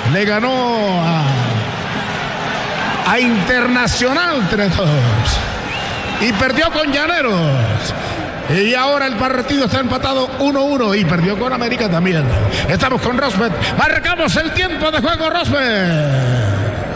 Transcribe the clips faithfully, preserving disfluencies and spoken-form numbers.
le ganó a, a Internacional tres dos y perdió con Llaneros. Y ahora el partido está empatado uno uno y perdió con América también. Estamos con Rosbet. Marcamos el tiempo de juego, Rosbet.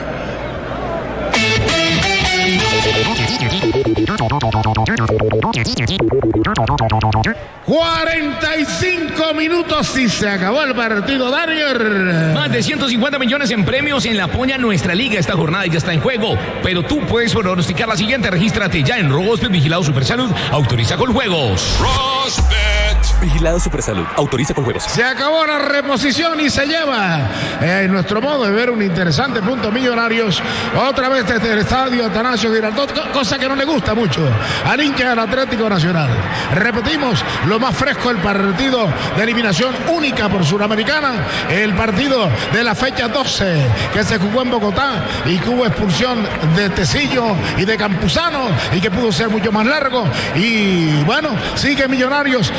cuarenta y cinco minutos y se acabó el partido, Daniel. Más de ciento cincuenta millones en premios en la Poña Nuestra Liga. Esta jornada ya está en juego, pero tú puedes pronosticar la siguiente. Regístrate ya en Rosbet, vigilado Supersalud, autoriza con juegos. Rosbet, vigilado Supersalud, autoriza con juegos. Se acabó la reposición y se lleva, eh, en nuestro modo de ver, un interesante punto Millonarios. Otra vez desde el estadio Atanasio Girardot, cosa que no le gusta mucho al hincha del Atlético Nacional. Repetimos, lo más fresco, el partido de eliminación única por Suramericana, el partido de la fecha doce que se jugó en Bogotá y que hubo expulsión de Tecillo y de Campuzano y que pudo ser mucho más largo. Y bueno, sigue Millonarios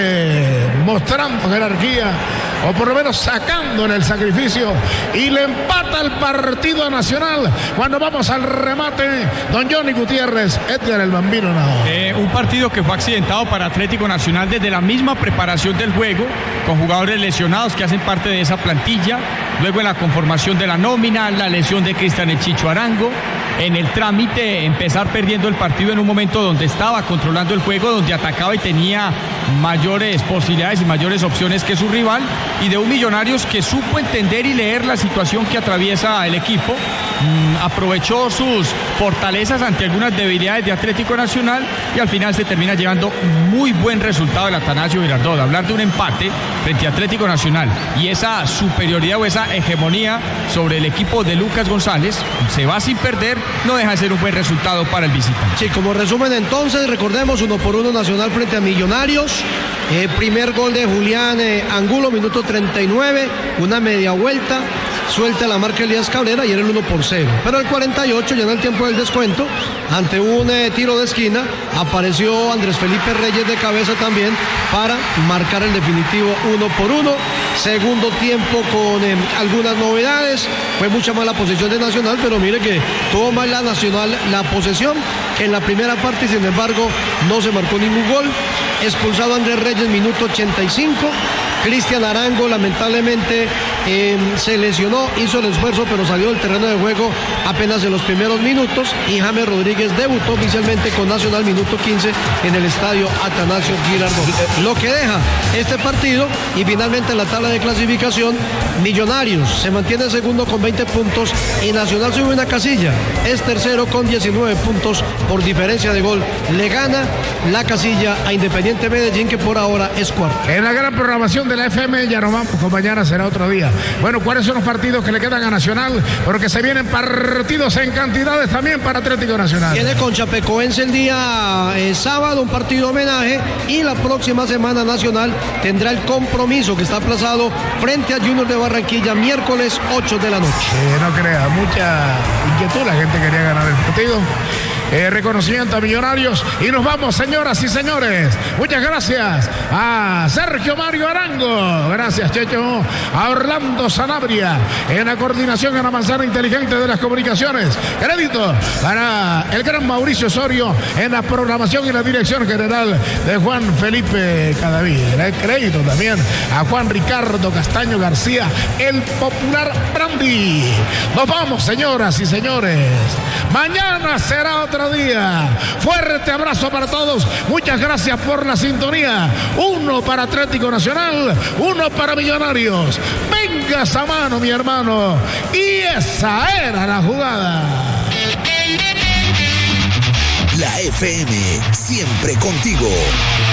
eh, mostrando jerarquía, o por lo menos sacando en el sacrificio, y le empata el partido Nacional cuando vamos al remate. Don Johnny Gutiérrez, Edgar el Bambino Nao. Eh, un partido que fue accidentado para Atlético Nacional desde la misma preparación del juego, con jugadores lesionados que hacen parte de esa plantilla, luego en la conformación de la nómina, la lesión de Cristian El Chicho Arango, en el trámite empezar perdiendo el partido en un momento donde estaba controlando el juego, donde atacaba y tenía mayores posibilidades y mayores opciones que su rival, y de un Millonarios que supo entender y leer la situación que atraviesa el equipo, mmm, aprovechó sus fortalezas ante algunas debilidades de Atlético Nacional y al final se termina llevando muy buen resultado el Atanasio Girardot. Hablar de un empate frente a Atlético Nacional y esa superioridad o esa hegemonía sobre el equipo de Lucas González, se va sin perder, no deja de ser un buen resultado para el visitante. Sí, como resumen entonces, recordemos uno por uno Nacional frente a Millonarios. Eh, primer gol de Julián eh, Angulo, minuto treinta y nueve, una media vuelta, suelta la marca Elías Cabrera y era el uno por cero. Pero al cuarenta y ocho, ya en el tiempo del descuento, ante un eh, tiro de esquina, apareció Andrés Felipe Reyes de cabeza también para marcar el definitivo uno por uno. Segundo tiempo con eh, algunas novedades, fue mucha mala posesión de Nacional, pero mire que tuvo más la Nacional la posesión que en la primera parte y sin embargo no se marcó ningún gol. Expulsado Andrés Reyes, minuto ochenta y cinco. Cristian Arango lamentablemente eh, se lesionó, hizo el esfuerzo pero salió del terreno de juego apenas en los primeros minutos, y James Rodríguez debutó oficialmente con Nacional minuto quince en el estadio Atanasio Girardot. Lo que deja este partido, y finalmente en la tabla de clasificación, Millonarios se mantiene segundo con veinte puntos y Nacional sube una casilla, es tercero con diecinueve puntos por diferencia de gol. Le gana la casilla a Independiente Medellín, que por ahora es cuarto. En la gran programación de la F M ya nos vamos, con mañana será otro día. Bueno, ¿cuáles son los partidos que le quedan a Nacional? Porque se vienen partidos en cantidades también para Atlético Nacional. Tiene con Chapecoense el día eh, sábado un partido homenaje, y la próxima semana Nacional tendrá el Compromiso, que está aplazado frente a Junior de Barranquilla, miércoles ocho de la noche. Eh, no crea, mucha inquietud, la gente quería ganar el partido. Eh, reconocimiento a Millonarios y nos vamos, señoras y señores. Muchas gracias a Sergio Mario Arango, gracias Checho, a Orlando Sanabria en la coordinación en la manzana inteligente de las comunicaciones. Crédito para el gran Mauricio Osorio en la programación y la dirección general de Juan Felipe Cadavid. Crédito también a Juan Ricardo Castaño García, el popular Brandy. Nos vamos, señoras y señores. Mañana será otro día. Fuerte abrazo para todos. Muchas gracias por la sintonía. Uno para Atlético Nacional, uno para Millonarios. Venga esa mano, mi hermano. Y esa era la jugada. La F M, siempre contigo.